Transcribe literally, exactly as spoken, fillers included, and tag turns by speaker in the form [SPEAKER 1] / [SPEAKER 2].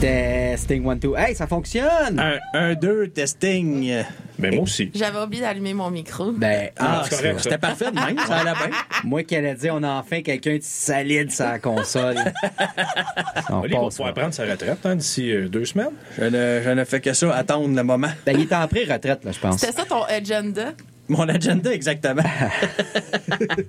[SPEAKER 1] Testing one, two. Hey, ça fonctionne!
[SPEAKER 2] Un, un, deux, testing.
[SPEAKER 3] Ben, moi aussi.
[SPEAKER 4] J'avais oublié d'allumer mon micro.
[SPEAKER 1] Ben,
[SPEAKER 2] Ah,
[SPEAKER 3] Ah, c'est correct, ça.
[SPEAKER 2] c'était parfait de même, ça allait bien.
[SPEAKER 1] moi qui allais dire, on a enfin quelqu'un de solide sur la console. On
[SPEAKER 3] Oli va
[SPEAKER 1] passe,
[SPEAKER 3] pouvoir
[SPEAKER 1] ouais.
[SPEAKER 3] prendre sa retraite hein, d'ici euh, deux semaines.
[SPEAKER 2] Je ne, je ne fais que ça, attendre le moment.
[SPEAKER 1] Ben, il est en pré-retraite, là, je pense.
[SPEAKER 4] C'était ça ton agenda?
[SPEAKER 2] Mon agenda, exactement.